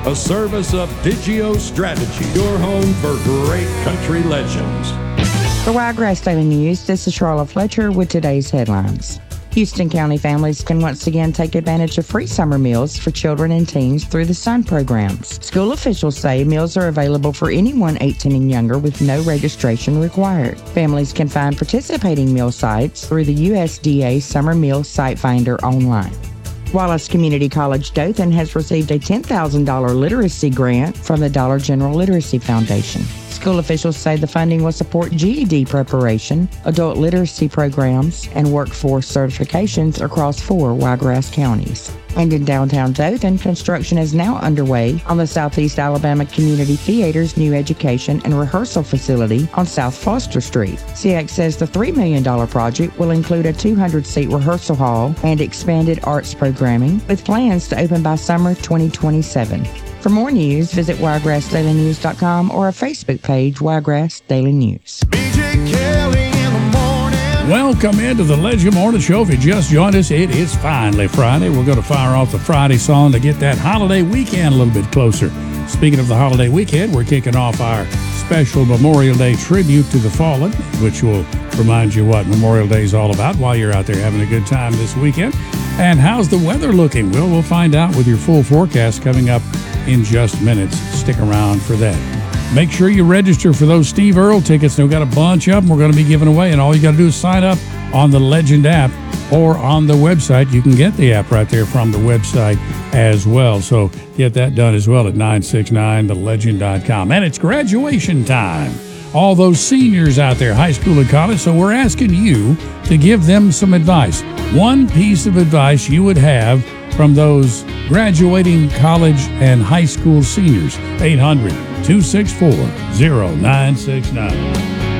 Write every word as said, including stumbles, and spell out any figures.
A service of Digio Strategy, your home for great country legends. For Wiregrass Daily News, this is Charlotte Fletcher with today's headlines. Houston County families can once again take advantage of free summer meals for children and teens through the SUN programs. School officials say meals are available for anyone eighteen and younger with no registration required. Families can find participating meal sites through the U S D A Summer Meal Site Finder online. Wallace Community College Dothan has received a ten thousand dollars literacy grant from the Dollar General Literacy Foundation. School officials say the funding will support G E D preparation, adult literacy programs, and workforce certifications across four Wiregrass counties. And in downtown Dothan, construction is now underway on the Southeast Alabama Community Theater's new education and rehearsal facility on South Foster Street. C X says the three million dollars project will include a two hundred seat rehearsal hall and expanded arts programming, with plans to open by summer twenty twenty-seven. For more news, visit wiregrass daily news dot com or our Facebook page, Wiregrass Daily News. B J Kelly in the morning. Welcome into the Legend Morning Show. If you just joined us, it is finally Friday. We're going to fire off the Friday song to get that holiday weekend a little bit closer. Speaking of the holiday weekend, we're kicking off our special Memorial Day tribute to the fallen, which will remind you what Memorial Day is all about while you're out there having a good time this weekend. And how's the weather looking? Well, we'll find out with your full forecast coming up in just minutes. Stick around for that. Make sure you register for those Steve Earle tickets. We've got a bunch of them we're going to be giving away, and all you got to do is sign up on the Legend app or on the website. You can get the app right there from the website as well. So get that done as well at nine six nine the legend dot com. And it's graduation time. All those seniors out there, high school and college, so we're asking you to give them some advice. One piece of advice you would have from those graduating college and high school seniors. eight hundred two six four zero nine six nine.